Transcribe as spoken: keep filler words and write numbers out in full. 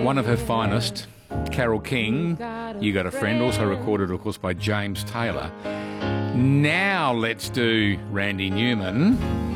one of her finest, Carole King, You Got a Friend, also recorded, of course, by James Taylor. Now let's do Randy Newman.